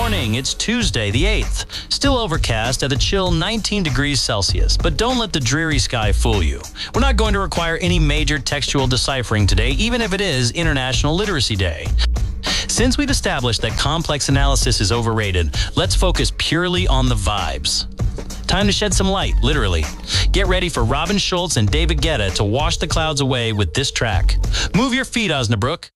morning. It's Tuesday, the 8th. Still overcast at a chill 19 degrees Celsius, but don't let the dreary sky fool you. We're not going to require any major textual deciphering today, even if it is International Literacy Day. Since we've established that complex analysis is overrated, let's focus purely on the vibes. Time to shed some light, literally. Get ready for Robin Schulz and David Guetta to wash the clouds away with this track. Move your feet, Osnabrück.